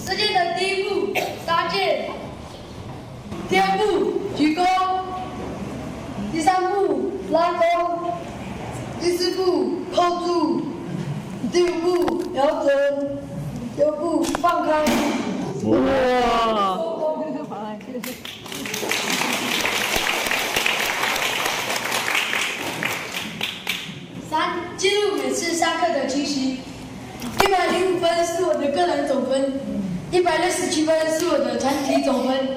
射箭的第一步搭箭，第二步举弓，第三步拉弓，第四步扣住，第五步瞄准，第六步放开。 哇！ 三、记录每次上课的情形。105分是我的个人总分，167分是我的团体总分。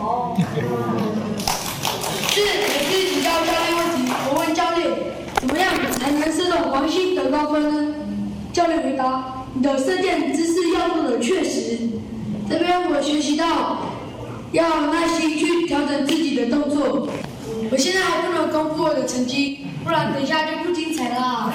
四、每次请教教练问题，我问教练，怎么样才能射中黄心得高分呢？教练回答：你的射箭姿势要做的确实。这边我学习到要耐心去调整自己的动作。我现在还不能公布我的成绩，不然等一下就不精彩啦。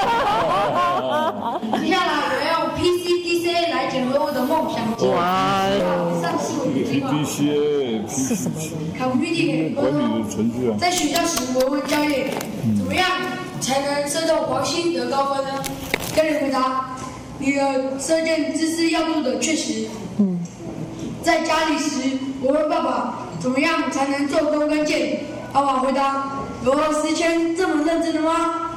接下来我要用 PCDCA 来检核我的梦想计划。上是我的计划。 PDCA 是什么？ 考虑地管理的程序啊。 在学校时，我问教练，怎么样才能射中黄心得高分呢？教练回答：你的射箭姿势要做的确实。在家里时，我问爸爸，怎么样才能做弓跟箭？爸爸回答：有时间这么认真的吗？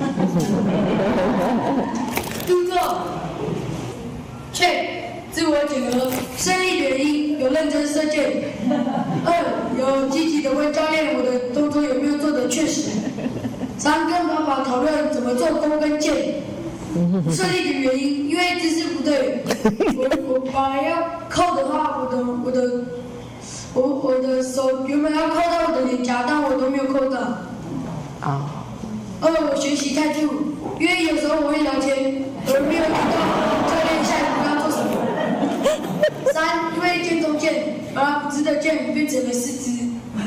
动作，check，自我检核，胜利原因有认真射箭。2，有积极的问教练我的动作有没有做的确实。3，跟爸爸讨论怎么做弓跟箭。胜利的原因，因为姿势不对，我本来要扣的话，我的手原本要扣到我的脸颊，但我都没有扣到。2，我学习态度，因为有时候我会聊天，我没有知道教练下一步要做什么。3，因为箭中箭，把不知的箭变成了四肢。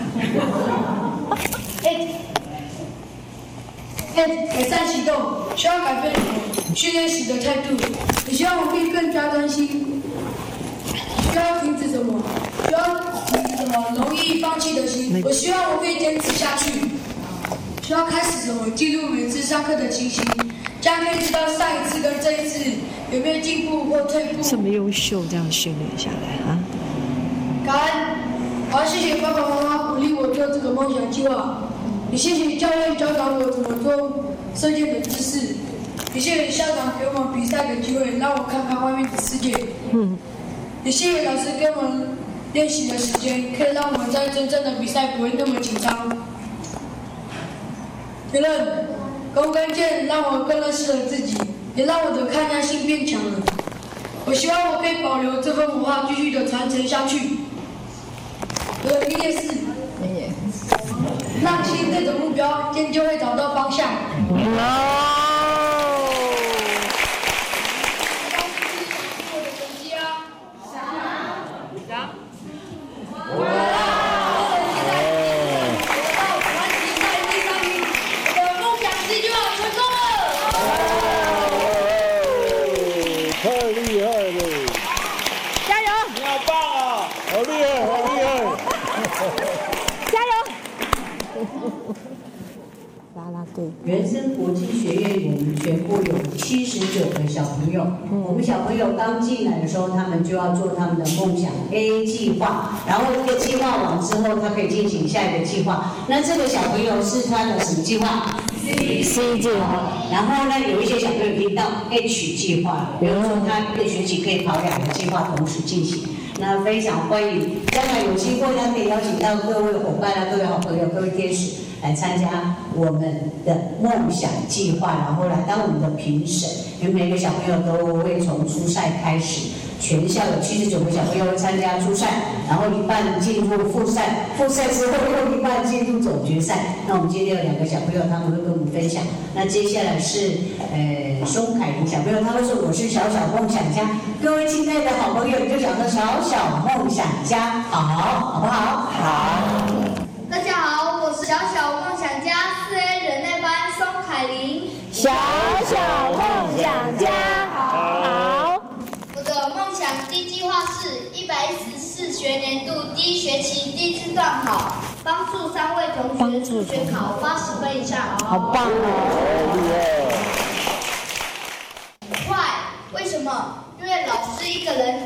改善行动，需要改变训练时的态度。我希望我可以更加专心。需要停止什么？需要停止什么容易放弃的心？我希望我可以坚持下去。需要开始什么？记录每次上课的情形，这样可以知道上一次跟这一次有没有进步或退步。 这么优秀，这样训练下来啊！ 感恩，我要谢谢爸爸妈妈鼓励我做这个梦想计划。也谢谢教练教导我怎么做射箭的姿势，也谢谢校长给我们比赛的机会，让我看看外面的世界。也谢谢老师给我们练习的时间，可以让我们在真正的比赛不会那么紧张。结论：弓跟箭让我更认识了自己，也让我的抗压性变强了。我希望我可以保留这份文化，继续的传承下去。我的理念是。让心对着目标，箭就会找到方向。我的成绩啊！想。我到团体赛第3名，我的梦想计划成功了！ 太厉害了！ 加油！ 你好棒啊！好厉害，好厉害！ 加油！啦啦队， 原生国际学院我们全部有79个小朋友。我们小朋友刚进来的时候，他们就要做他们的梦想 A 计划，然后这个计划完之后，他可以进行下一个计划。那这个小朋友是他的什么计划 C 计划。 然后呢，有一些小朋友听到 H 计划，比如说他一个学期可以跑2个计划同时进行。那非常欢迎，将来有机会呢，可以邀请到各位伙伴啊、各位好朋友、各位天使来参加我们的梦想计划，然后来当我们的评审。因为每个小朋友都会从初赛开始，全校有79个小朋友会参加初赛，然后一半进入复赛，复赛之后又一半进入总决赛。那我们今天有2个小朋友，他们会跟我们分享。那接下来是松凯琳小朋友，他会说我是小小梦想家。各位亲爱的好朋友，你就讲说小小梦想家，好不好？好。 大家好，我是小小梦想家4A 人类班松凯琳。 小小梦想家，好。 我的梦想D计划是114学年度第1学期第1次段考，帮助3位同学数学考80分以上。 好棒哦！ 快！为什么？因为老师一个人